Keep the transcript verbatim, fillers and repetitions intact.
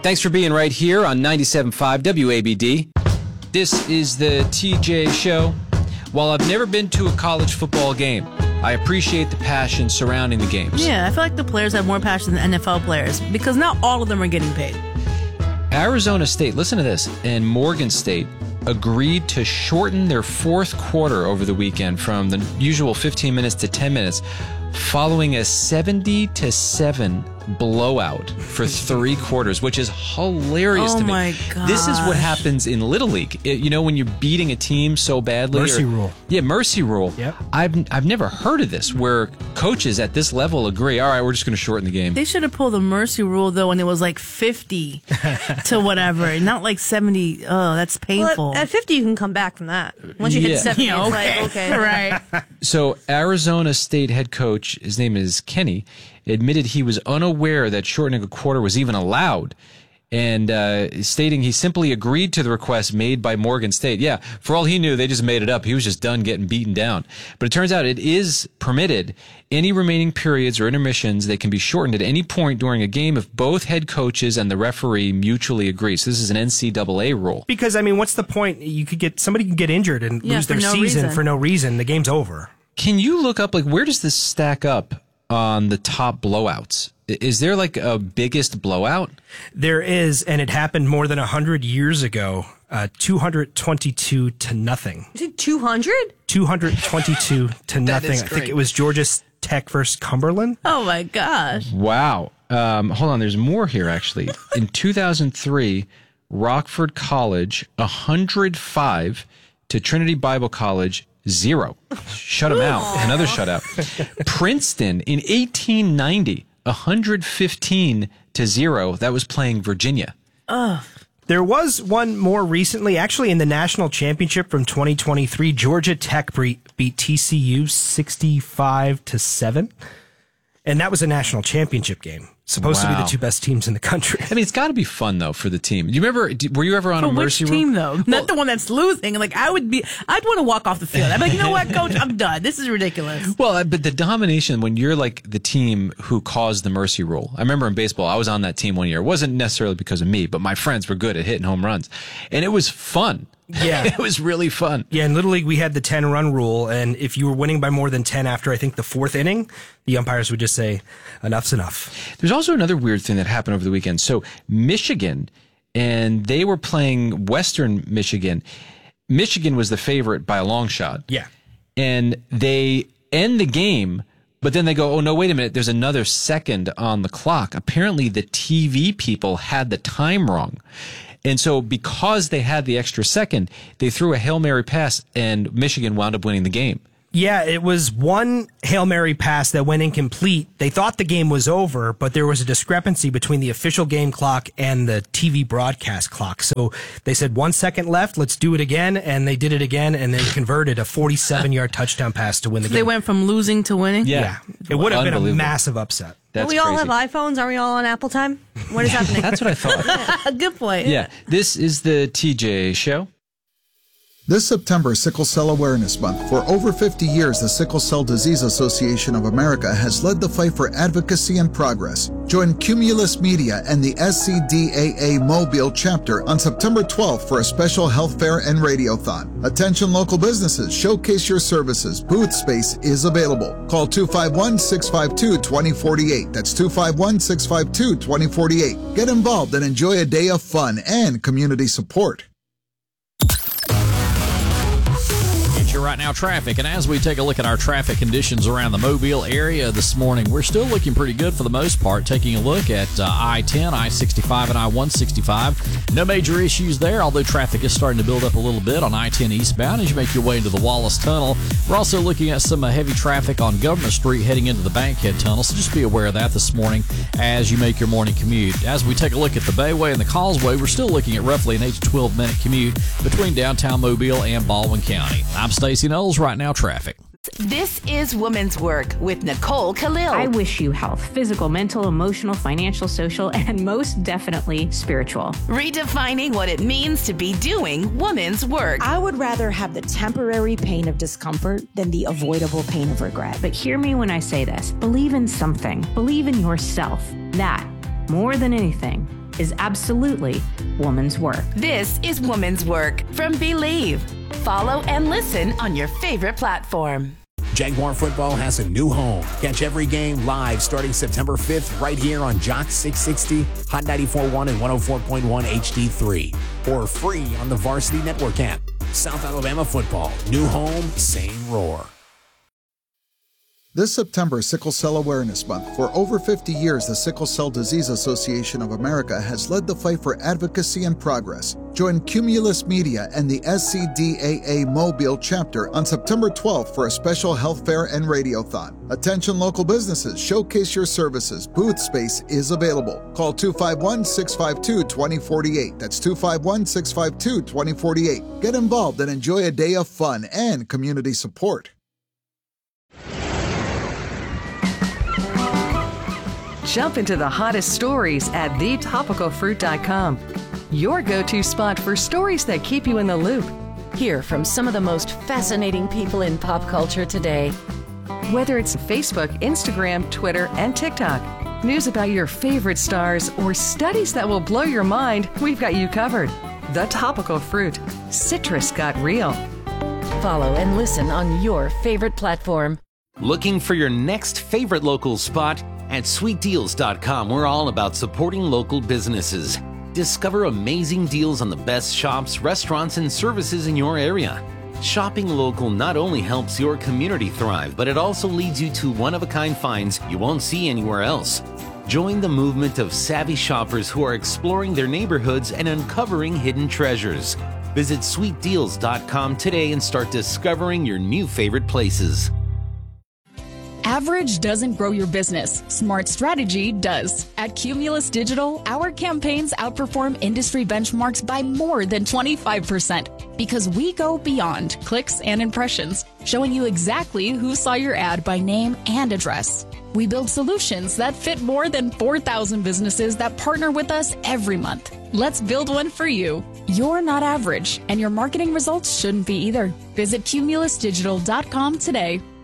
Thanks for being right here on ninety-seven point five W A B D. This is the T J Show. While I've never been to a college football game, I appreciate the passion surrounding the games. Yeah, I feel like the players have more passion than N F L players because not all of them are getting paid. Arizona State, listen to this, and Morgan State agreed to shorten their fourth quarter over the weekend from the usual fifteen minutes to ten minutes following a seventy to seven blowout for three quarters, which is hilarious oh to me. My gosh. This is what happens in Little League. It, you know, when you're beating a team so badly. Mercy or, rule. Yeah, mercy rule. Yep. I've I've never heard of this where coaches at this level agree, all right, we're just going to shorten the game. They should have pulled the mercy rule, though, when it was like fifty to whatever, not like seventy. Oh, that's painful. Well, at fifty, you can come back from that. Once you Yeah. hit seventy, Yeah, it's okay. like, okay. Right. So Arizona State head coach, his name is Kenny, admitted he was unaware that shortening a quarter was even allowed, and uh, stating he simply agreed to the request made by Morgan State. Yeah, for all he knew, they just made it up. He was just done getting beaten down. But it turns out it is permitted. Any remaining periods or intermissions, they can be shortened at any point during a game if both head coaches and the referee mutually agree. So this is an N C double A rule. Because, I mean, what's the point? You could get somebody can get injured and Yeah, lose for their no season reason. for no reason. The game's over. Can you look up, like, where does this stack up on the top blowouts? Is there like a biggest blowout? There is, and it happened more than one hundred years ago, uh, two hundred twenty-two to nothing. Is it two hundred? two hundred twenty-two to nothing. is I think great. it was Georgia Tech versus Cumberland. Oh, my gosh. Wow. Um, hold on, there's more here, actually. In two thousand three, Rockford College, one hundred five to Trinity Bible College, zero. Shut them out. Another shutout. Princeton, in eighteen ninety, one hundred fifteen to zero. That was playing Virginia. There was one more recently, actually in the national championship from twenty twenty-three. Georgia Tech beat, beat T C U sixty-five to seven. And that was a national championship game. Supposed to be Wow. the two best teams in the country. I mean, it's got to be fun, though, for the team. Do you remember, d- were you ever on For a which mercy team, rule? though? Not the one that's losing. Like, I would be, I'd want to walk off the field. I'd be like, you know what, coach? I'm done. This is ridiculous. Well, uh, but the domination, when you're like the team who caused the mercy rule. I remember in baseball, I was on that team one year. It wasn't necessarily because of me, but my friends were good at hitting home runs. And it was fun. Yeah. It was really fun. Yeah, in Little League, we had the ten-run rule, and if you were winning by more than ten after, I think, the fourth inning, the umpires would just say, enough's enough. There's also another weird thing that happened over the weekend. So Michigan, and they were playing Western Michigan. Michigan was the favorite by a long shot. Yeah. And they end the game, but then they go, oh, no, wait a minute. There's another second on the clock. Apparently, the T V people had the time wrong. And so because they had the extra second, they threw a Hail Mary pass, and Michigan wound up winning the game. Yeah, it was one Hail Mary pass that went incomplete. They thought the game was over, but there was a discrepancy between the official game clock and the T V broadcast clock. So they said one second left, let's do it again, and they did it again, and they converted a forty-seven-yard touchdown pass to win the They game. went from losing to winning? Yeah, it would have been a Unbelievable. massive upset. That's Don't we all crazy. have iPhones? Are we all on Apple time? What is happening? That's what I thought. Good point. Yeah. This is the T J Show. This September is Sickle Cell Awareness Month. For over fifty years, the Sickle Cell Disease Association of America has led the fight for advocacy and progress. Join Cumulus Media and the S C D A A Mobile chapter on September twelfth for a special health fair and radiothon. Attention local businesses, showcase your services. Booth space is available. Call two five one, six five two, two zero four eight. That's two five one, six five two, two zero four eight. Get involved and enjoy a day of fun and community support. Your right now traffic, and as we take a look at our traffic conditions around the Mobile area this morning, we're still looking pretty good for the most part. Taking a look at uh, I ten, I sixty-five, and I one sixty-five, no major issues there, although traffic is starting to build up a little bit on I ten eastbound as you make your way into the Wallace Tunnel. We're also looking at some uh, heavy traffic on Government Street heading into the Bankhead Tunnel, so just be aware of that this morning as you make your morning commute. As we take a look at the Bayway and the Causeway, we're still looking at roughly an eight to twelve minute commute between downtown Mobile and Baldwin County. I'm Stacey Knowles, right now traffic. This is Women's Work with Nicole Khalil. I wish you health, physical, mental, emotional, financial, social, and most definitely spiritual. Redefining what it means to be doing women's work. I would rather have the temporary pain of discomfort than the avoidable pain of regret. But hear me when I say this. Believe in something. Believe in yourself. That, more than anything, is absolutely woman's work. This is Woman's Work from Believe. Follow and listen on your favorite platform. Jaguar football has a new home. Catch every game live starting September fifth right here on Jock six sixty, Hot ninety-four point one and one oh four point one H D three. Or free on the Varsity Network app. South Alabama football. New home, same roar. This September is Sickle Cell Awareness Month. For over fifty years, the Sickle Cell Disease Association of America has led the fight for advocacy and progress. Join Cumulus Media and the S C D A A Mobile chapter on September twelfth for a special health fair and radiothon. Attention local businesses, showcase your services. Booth space is available. Call two five one, six five two, two oh four eight. That's two five one, six five two, two oh four eight. Get involved and enjoy a day of fun and community support. Jump into the hottest stories at the topical fruit dot com. Your go-to spot for stories that keep you in the loop. Hear from some of the most fascinating people in pop culture today. Whether it's Facebook, Instagram, Twitter, and TikTok, news about your favorite stars, or studies that will blow your mind, we've got you covered. The Topical Fruit. Citrus got real. Follow and listen on your favorite platform. Looking for your next favorite local spot? At sweet deals dot com, we're all about supporting local businesses. Discover amazing deals on the best shops, restaurants, and services in your area. Shopping local not only helps your community thrive, but it also leads you to one-of-a-kind finds you won't see anywhere else. Join the movement of savvy shoppers who are exploring their neighborhoods and uncovering hidden treasures. Visit sweet deals dot com today and start discovering your new favorite places. Average doesn't grow your business. Smart strategy does. At Cumulus Digital, our campaigns outperform industry benchmarks by more than twenty-five percent because we go beyond clicks and impressions, showing you exactly who saw your ad by name and address. We build solutions that fit more than four thousand businesses that partner with us every month. Let's build one for you. You're not average, and your marketing results shouldn't be either. Visit Cumulus Digital dot com today.